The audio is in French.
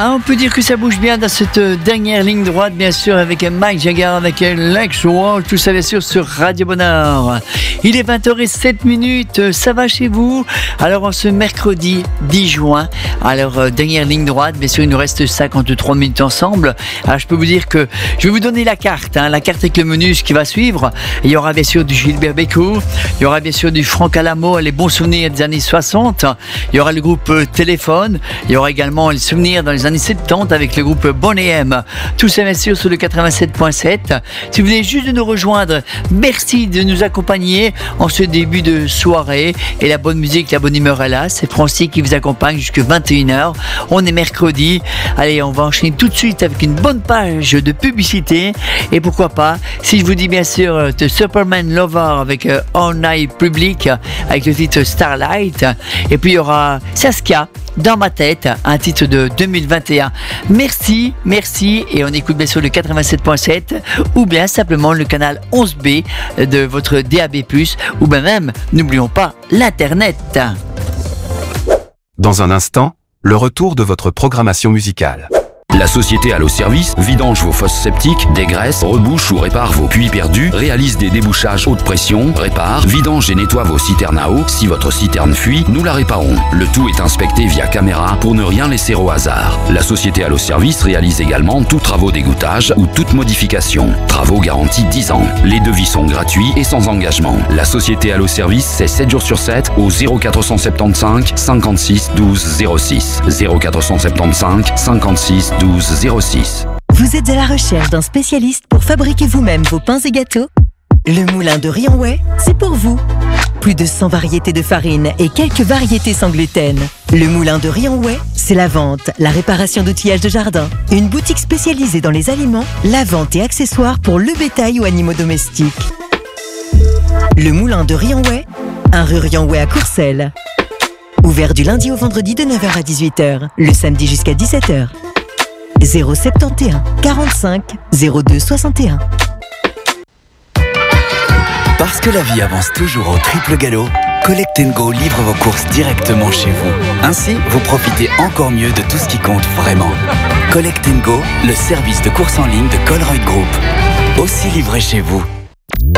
On peut dire que ça bouge bien dans cette dernière ligne droite, bien sûr, avec Mike Jagger, avec Lex Wall, tout ça bien sûr sur Radio Bonheur. Il est 20h07, ça va chez vous? Alors, en ce mercredi 10 juin, alors dernière ligne droite, bien sûr, il nous reste 53 minutes ensemble. Alors, je peux vous dire que je vais vous donner la carte avec le menu, ce qui va suivre. Il y aura bien sûr du Gilbert Bécaud, il y aura bien sûr du Franck Alamo, les bons souvenirs des années 60, il y aura le groupe Téléphone, il y aura également les souvenirs dans les années 70 avec le groupe Bonnet M. Tout ça bien sûr sur le 87.7. Si vous venez juste de nous rejoindre, merci de nous accompagner en ce début de soirée. Et la bonne musique, la bonne humeur est là. C'est Francis qui vous accompagne jusqu'à 21h. On est mercredi. Allez, on va enchaîner tout de suite avec une bonne page de publicité. Et pourquoi pas, si je vous dis bien sûr The Superman Lover avec All Night Public avec le titre Starlight. Et puis il y aura Saskia, Dans ma tête, un titre de 2021. Merci, et on écoute bien sûr le 87.7 ou bien simplement le canal 11B de votre DAB+, ou bien même, n'oublions pas, l'Internet. Dans un instant, le retour de votre programmation musicale. La société Allo Service vidange vos fosses septiques, dégraisse, rebouche ou répare vos puits perdus, réalise des débouchages haute pression, répare, vidange et nettoie vos citernes à eau. Si votre citerne fuit, nous la réparons. Le tout est inspecté via caméra pour ne rien laisser au hasard. La société Allo Service réalise également tous travaux d'égouttage ou toute modification. Travaux garantis 10 ans. Les devis sont gratuits et sans engagement. La société Allo Service, c'est 7 jours sur 7 au 0475 56 12 06. 0475 56 12 06. Vous êtes à la recherche d'un spécialiste pour fabriquer vous-même vos pains et gâteaux? Le moulin de Rianway, c'est pour vous. Plus de 100 variétés de farine et quelques variétés sans gluten. Le moulin de Rianway, c'est la vente, la réparation d'outillage de jardin. Une boutique spécialisée dans les aliments, la vente et accessoires pour le bétail ou animaux domestiques. Le moulin de Rianway, 1 rue Rianway à Courcelles. Ouvert du lundi au vendredi de 9h à 18h, le samedi jusqu'à 17h. 071 45 02 61. Parce que la vie avance toujours au triple galop, Collect & Go livre vos courses directement chez vous. Ainsi, vous profitez encore mieux de tout ce qui compte vraiment. Collect & Go, le service de course en ligne de Colruyt Group. Aussi livré chez vous.